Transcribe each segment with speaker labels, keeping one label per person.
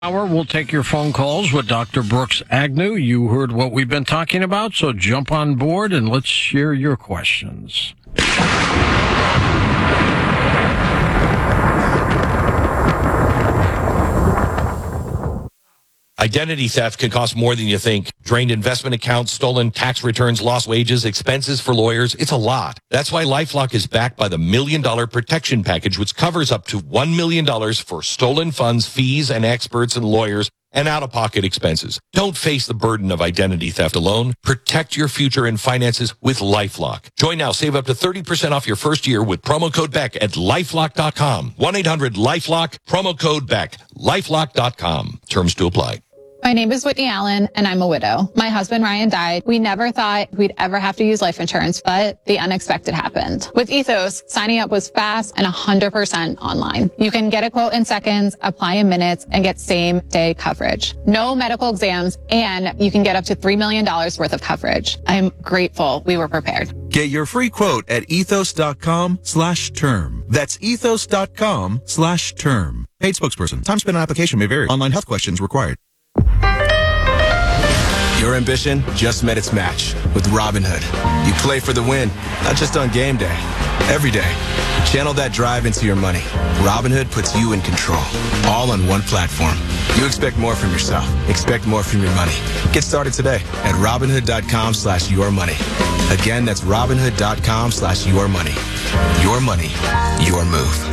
Speaker 1: Hour, we'll take your phone calls with Dr. Brooks Agnew. You heard what we've been talking about, so jump on board and let's share your questions.
Speaker 2: Identity theft can cost more than you think. Drained investment accounts, stolen tax returns, lost wages, expenses for lawyers. It's a lot. That's why LifeLock is backed by the $1 Million Protection Package, which covers up to $1 million for stolen funds, fees, and experts and lawyers and out-of-pocket expenses. Don't face the burden of identity theft alone. Protect your future and finances with LifeLock. Join now. Save up to 30% off your first year with promo code BECK at LifeLock.com. 1-800-LifeLock, promo code BECK, LifeLock.com. Terms to apply.
Speaker 3: My name is Whitney Allen, and I'm a widow. My husband, Ryan, died. We never thought we'd ever have to use life insurance, but the unexpected happened. With Ethos, signing up was fast and 100% online. You can get a quote in seconds, apply in minutes, and get same-day coverage. No medical exams, and you can get up to $3 million worth of coverage. I'm grateful we were prepared.
Speaker 4: Get your free quote at ethos.com/term. That's ethos.com/term. Paid spokesperson. Time spent on application may vary. Online health questions required.
Speaker 5: Your ambition just met its match with Robinhood. You play for the win, not just on game day, every day. Channel that drive into your money. Robinhood puts you in control, all on one platform. You expect more from yourself. Expect more from your money. Get started today at Robinhood.com/yourmoney. Again, that's Robinhood.com/yourmoney. Your money, your move.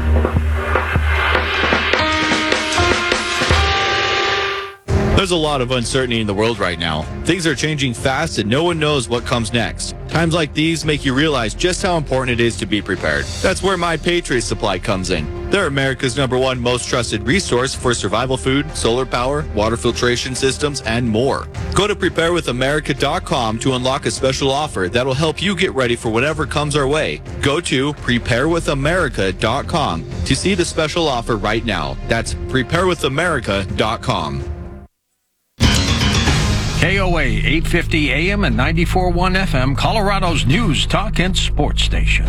Speaker 6: There's a lot of uncertainty in the world right now. Things are changing fast and no one knows what comes next. Times like these make you realize just how important it is to be prepared. That's where My Patriot Supply comes in. They're America's #1 most trusted resource for survival food, solar power, water filtration systems, and more. Go to preparewithamerica.com to unlock a special offer that will help you get ready for whatever comes our way. Go to preparewithamerica.com to see the special offer right now. That's preparewithamerica.com.
Speaker 1: KOA 850 AM and 94.1 FM, Colorado's news, talk, and sports station.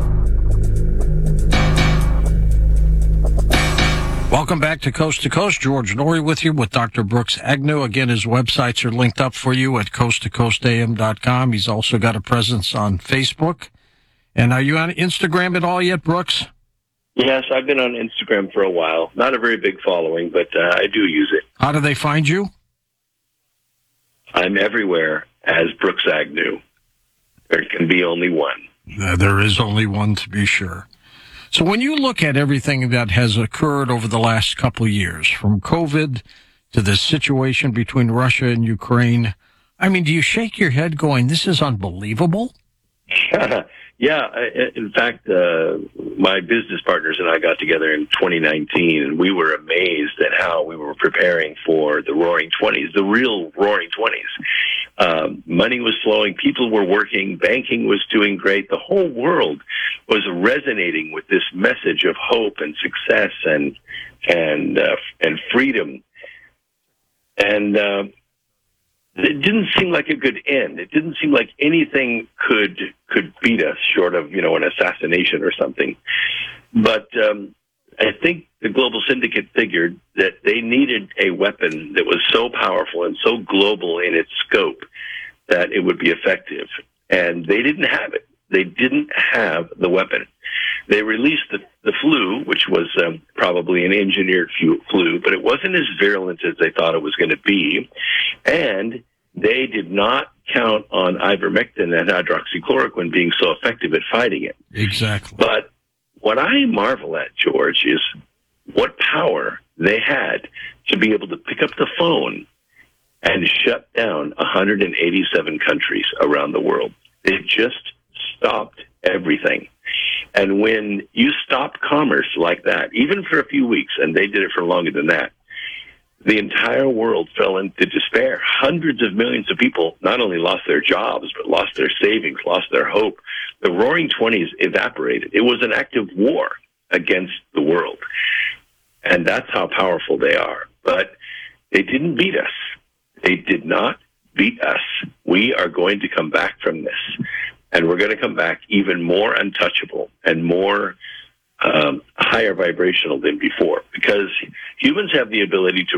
Speaker 1: Welcome back to Coast. George Noory with you with Dr. Brooks Agnew. Again, his websites are linked up for you at coasttocoastam.com. He's also got a presence on Facebook. And are you on Instagram at all yet, Brooks?
Speaker 7: Yes, I've been on Instagram for a while. Not a very big following, but I do use it.
Speaker 1: How do they find you?
Speaker 7: I'm everywhere as Brooks Agnew. There can be only one.
Speaker 1: There is only one, to be sure. So when you look at everything that has occurred over the last couple of years, from COVID to the situation between Russia and Ukraine, I mean, do you shake your head going, this is unbelievable?
Speaker 7: Yeah. In fact, my business partners and I got together in 2019, and we were amazed at how we were preparing for the Roaring '20s, the real Roaring '20s. Money was flowing, people were working, banking was doing great. The whole world was resonating with this message of hope and success and freedom. And it didn't seem like a good end. It didn't seem like anything could beat us, short of, an assassination or something. But I think the global syndicate figured that they needed a weapon that was so powerful and so global in its scope that it would be effective. And they didn't have it. They didn't have the weapon. They released the flu, which was probably an engineered flu, but it wasn't as virulent as they thought it was going to be. And they did not count on ivermectin and hydroxychloroquine being so effective at fighting it.
Speaker 1: Exactly.
Speaker 7: But what I marvel at, George, is what power they had to be able to pick up the phone and shut down 187 countries around the world. They just stopped everything. And when you stop commerce like that, even for a few weeks, and they did it for longer than that, the entire world fell into despair. Hundreds of millions of people not only lost their jobs, but lost their savings, lost their hope. The Roaring '20s evaporated. It was an act of war against the world. And that's how powerful they are. But they didn't beat us. They did not beat us. We are going to come back from this. And we're going to come back even more untouchable and more higher vibrational than before, because humans have the ability to